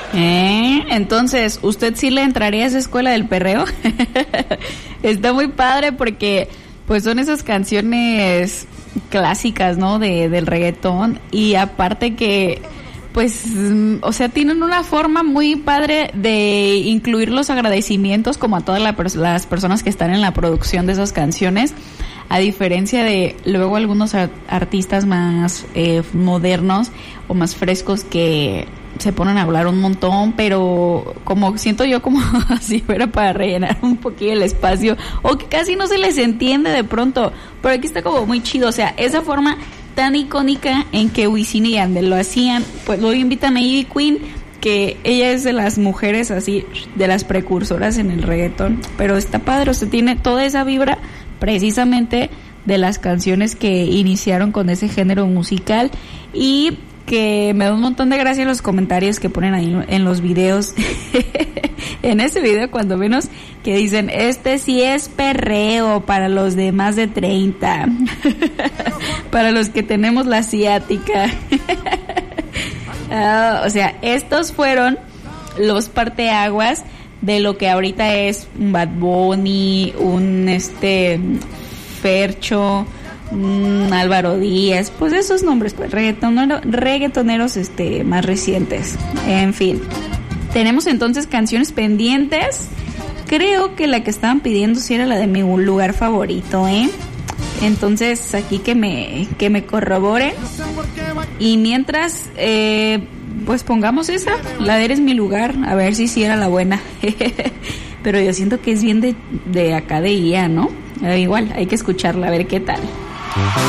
Entonces, ¿usted sí le entraría a esa escuela del perreo? Está muy padre porque pues son esas canciones clásicas, ¿no? Del reggaetón, y aparte que pues, o sea, tienen una forma muy padre de incluir los agradecimientos como a todas las personas que están en la producción de esas canciones, a diferencia de luego algunos artistas más modernos o más frescos que se ponen a hablar un montón, pero como siento yo como si fuera para rellenar un poquillo el espacio, o que casi no se les entiende de pronto, pero aquí está como muy chido, o sea, esa forma tan icónica en que Wisin y Yandel lo hacían, pues luego invitan a Ivy Queen, que ella es de las mujeres así, de las precursoras en el reggaetón, pero está padre, o sea, tiene toda esa vibra precisamente de las canciones que iniciaron con ese género musical, y que me da un montón de gracia los comentarios que ponen ahí en los videos, en ese video cuando menos, que dicen, este sí es perreo para los de más de 30, para los que tenemos la ciática. O sea, estos fueron los parteaguas de lo que ahorita es un Bad Bunny, un Fercho, Álvaro Díaz, pues esos nombres, pues reggaetoneros más recientes. En fin, tenemos entonces canciones pendientes. Creo que la que estaban pidiendo sí era la de mi lugar favorito, entonces aquí que me corroboren, y mientras pues pongamos esa, la de Eres mi lugar, a ver si sí era la buena. Pero yo siento que es bien de acá de IA, ¿no? Igual hay que escucharla, a ver qué tal.